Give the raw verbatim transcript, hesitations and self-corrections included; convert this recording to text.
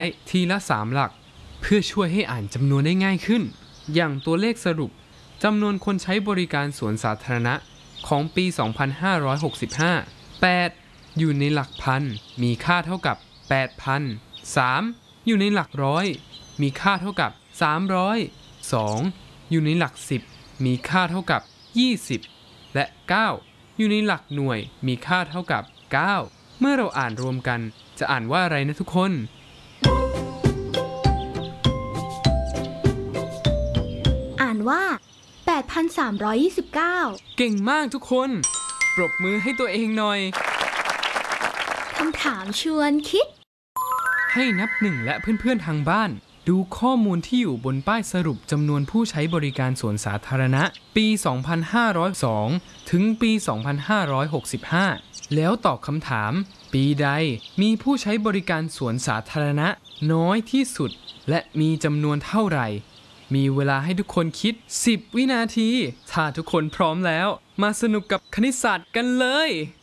ทีละสามหลักเพื่อช่วยให้อ่านจำนวนได้ง่ายขึ้นอย่างตัวเลขสรุปจำนวนคนใช้บริการสวนสาธารณะของปี สองพันห้าร้อยหกสิบห้า แปดอยู่ในหลักพันมีค่าเท่ากับ แปดพัน สาม อยู่ในหลักร้อยมีค่าเท่ากับ สามร้อย สอง อยู่ในหลักสิบมีค่าเท่ากับ ยี่สิบ และ เก้า อยู่ในหลักหน่วยมีค่าเท่ากับ เก้า เมื่อเราอ่านรวมกันจะอ่านว่าอะไรนะทุกคนอ่านว่า แปดพันสามร้อยยี่สิบเก้าเก่งมากทุกคนปรบมือให้ตัวเองหน่อยคำถามชวนคิดให้นับหนึ่งและเพื่อนๆทางบ้านดูข้อมูลที่อยู่บนป้ายสรุปจำนวนผู้ใช้บริการสวนสาธารณะปี สองพันห้าร้อยสอง ถึงปี สองพันห้าร้อยหกสิบห้า แล้วตอบคำถามปีใดมีผู้ใช้บริการสวนสาธารณะน้อยที่สุดและมีจำนวนเท่าไหร่มีเวลาให้ทุกคนคิดสิบวินาทีถ้าทุกคนพร้อมแล้วมาสนุกกับคณิตศาสตร์กันเลย